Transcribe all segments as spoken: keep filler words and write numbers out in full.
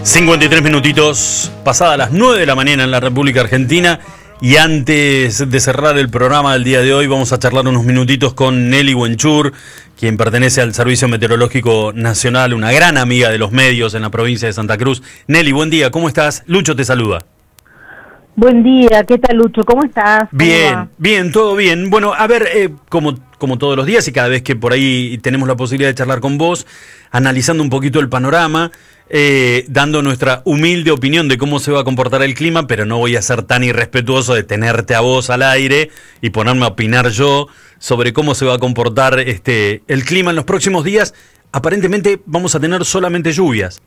cincuenta y tres minutitos, pasadas las nueve de la mañana en la República Argentina. Y antes de cerrar el programa del día de hoy, vamos a charlar unos minutitos con Nelly Wenchur, quien pertenece al Servicio Meteorológico Nacional, una gran amiga de los medios en la provincia de Santa Cruz. Nelly, buen día, ¿cómo estás? Lucho te saluda. Buen día, ¿qué tal, Lucho? ¿Cómo estás? ¿Cómo bien, va? bien, todo bien. Bueno, a ver, eh, como, como todos los días y cada vez que por ahí tenemos la posibilidad de charlar con vos, analizando un poquito el panorama, eh, dando nuestra humilde opinión de cómo se va a comportar el clima, pero no voy a ser tan irrespetuoso de tenerte a vos al aire y ponerme a opinar yo sobre cómo se va a comportar este el clima en los próximos días. Aparentemente vamos a tener solamente lluvias.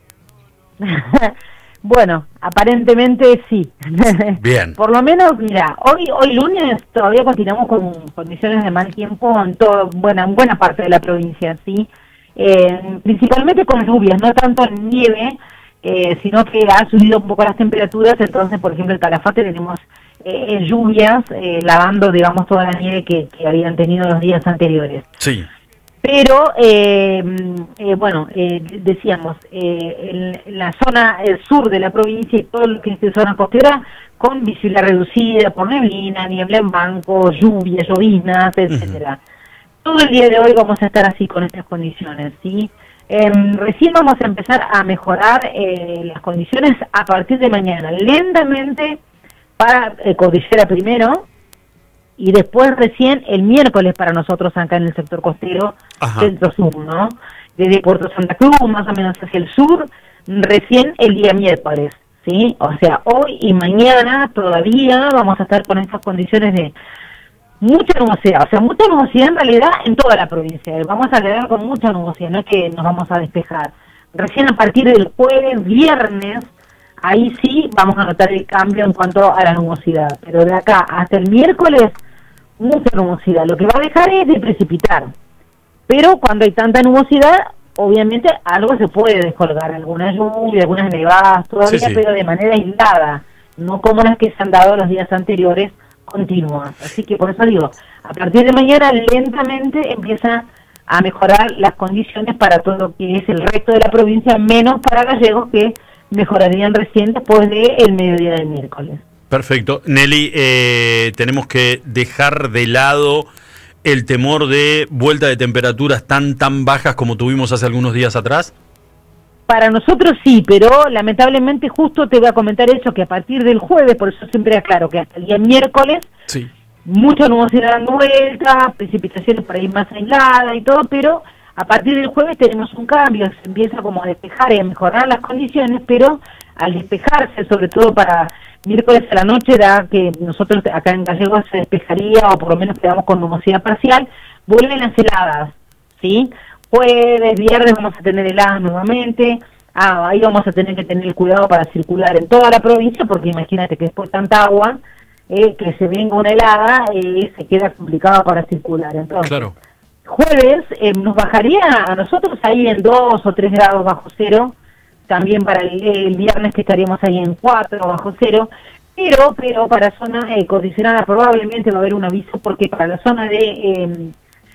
Bueno, aparentemente sí. Bien. Por lo menos, mira, hoy hoy lunes todavía continuamos con condiciones de mal tiempo en todo, buena, en buena parte de la provincia, ¿sí? Eh, principalmente con lluvias, no tanto en nieve, eh, sino que ha subido un poco las temperaturas. Entonces, por ejemplo, en Calafate tenemos eh, lluvias eh, lavando, digamos, toda la nieve que, que habían tenido los días anteriores. Sí. Pero, eh, eh, bueno, eh, decíamos, eh, en la zona el sur de la provincia y todo lo que es de zona costera, con visibilidad reducida por neblina, niebla en banco, lluvias, lloviznas, etcétera. Uh-huh. Todo el día de hoy vamos a estar así con estas condiciones, ¿sí? Eh, recién vamos a empezar a mejorar eh, las condiciones a partir de mañana, lentamente para eh, cordillera primero, y después recién el miércoles para nosotros acá en el sector costero, centro-sur, ¿no? Desde Puerto Santa Cruz, más o menos hacia el sur, recién el día miércoles, ¿sí? O sea, hoy y mañana todavía vamos a estar con estas condiciones de mucha nubosidad, o sea, mucha nubosidad en realidad en toda la provincia. Vamos a quedar con mucha nubosidad, no es que nos vamos a despejar. Recién a partir del jueves, viernes, ahí sí vamos a notar el cambio en cuanto a la nubosidad, pero de acá hasta el miércoles, mucha nubosidad. Lo que va a dejar es de precipitar, pero cuando hay tanta nubosidad, obviamente algo se puede descolgar, alguna lluvia, algunas nevadas todavía, sí, sí. Pero de manera aislada, no como las que se han dado los días anteriores, continuas. Así que por eso digo, a partir de mañana lentamente empieza a mejorar las condiciones para todo lo que es el resto de la provincia, menos para Gallegos, que mejorarían recién después del mediodía del miércoles. Perfecto. Nelly, eh, tenemos que dejar de lado el temor de vuelta de temperaturas tan tan bajas como tuvimos hace algunos días atrás. Para nosotros sí, pero lamentablemente justo te voy a comentar eso, que a partir del jueves, por eso siempre aclaro que hasta el día miércoles, sí, mucha nubosidad dando vuelta, precipitaciones por ahí más aisladas y todo, pero a partir del jueves tenemos un cambio, se empieza como a despejar y a mejorar las condiciones, pero al despejarse, sobre todo para miércoles a la noche, da que nosotros acá en Gallegos se despejaría, o por lo menos quedamos con nubosidad parcial, vuelven las heladas, ¿sí? Jueves, viernes vamos a tener heladas nuevamente. Ah, ahí vamos a tener que tener cuidado para circular en toda la provincia, porque imagínate que después de tanta agua, eh, que se venga una helada, eh, se queda complicado para circular. Entonces, claro. Jueves eh, nos bajaría a nosotros ahí en dos o tres grados bajo cero, también para el, el viernes que estaríamos ahí en cuatro bajo cero, pero pero para zona eh, condicionada probablemente va a haber un aviso, porque para la zona de eh,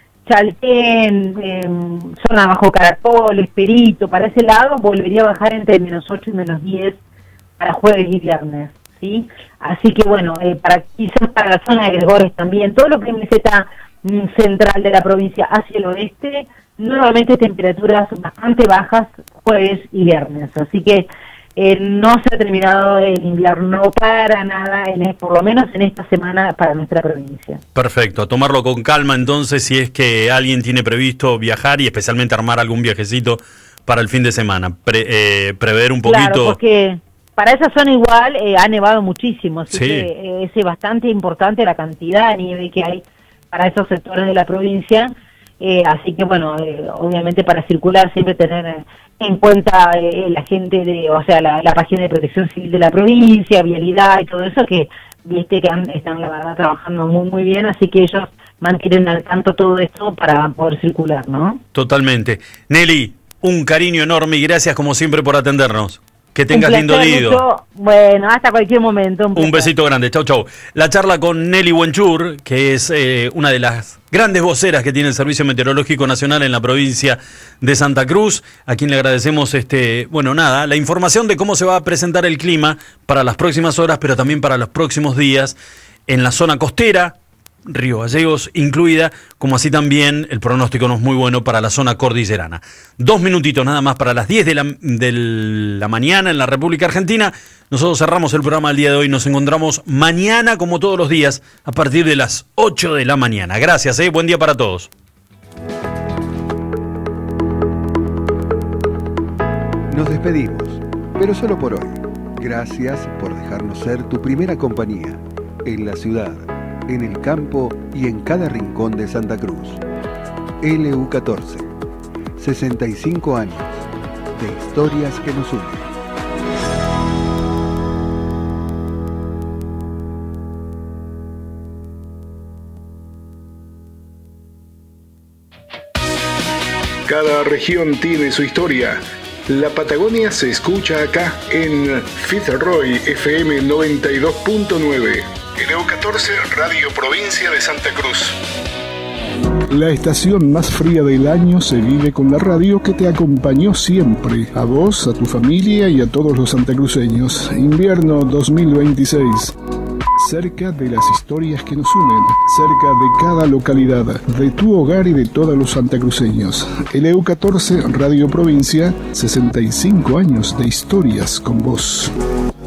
Chaltén, eh, zona bajo Caracoles, Perito, para ese lado volvería a bajar entre menos ocho y menos diez para jueves y viernes, ¿sí? Así que bueno, eh, para quizás para la zona de Gregores también, todo lo que es meseta central de la provincia hacia el oeste, nuevamente temperaturas bastante bajas jueves y viernes, así que eh, no se ha terminado el invierno para nada, en, por lo menos en esta semana para nuestra provincia. Perfecto, a tomarlo con calma entonces si es que alguien tiene previsto viajar y especialmente armar algún viajecito para el fin de semana, Pre, eh, prever un poquito. Claro, porque para esa zona igual eh, ha nevado muchísimo, así sí, que eh, es bastante importante la cantidad de nieve que hay para esos sectores de la provincia, eh, así que bueno, eh, obviamente para circular siempre tener en cuenta eh, la gente de, o sea, la, la página de Protección Civil de la provincia, vialidad y todo eso, que viste que han, están la verdad trabajando muy muy bien, así que ellos mantienen al tanto todo esto para poder circular, ¿no? Totalmente. Nelly, un cariño enorme y gracias como siempre por atendernos. Que tengas Un lindo placer, día. Lucho. Bueno, hasta cualquier momento. Un, Un besito grande, chau chau. La charla con Nelly Buenchur, que es eh, una de las grandes voceras que tiene el Servicio Meteorológico Nacional en la provincia de Santa Cruz, a quien le agradecemos, este, bueno, nada, la información de cómo se va a presentar el clima para las próximas horas, pero también para los próximos días en la zona costera, Río Gallegos incluida, como así también el pronóstico no es muy bueno para la zona cordillerana. Dos minutitos nada más para las diez de la, de la mañana en la República Argentina. Nosotros cerramos el programa del día de hoy. Nos encontramos mañana, como todos los días, a partir de las ocho de la mañana. Gracias, eh. Buen día para todos. Nos despedimos, pero solo por hoy. Gracias por dejarnos ser tu primera compañía en la ciudad, en el campo y en cada rincón de Santa Cruz. L U catorce, sesenta y cinco años de historias que nos unen. Cada región tiene su historia. La Patagonia se escucha acá en Fitzroy F M noventa y dos punto nueve. L U catorce, Radio Provincia de Santa Cruz. La estación más fría del año se vive con la radio que te acompañó siempre, a vos, a tu familia y a todos los santacruceños. Invierno dos mil veintiséis. Cerca de las historias que nos unen, cerca de cada localidad, de tu hogar y de todos los santacruceños. L U catorce, Radio Provincia, sesenta y cinco años de historias con vos.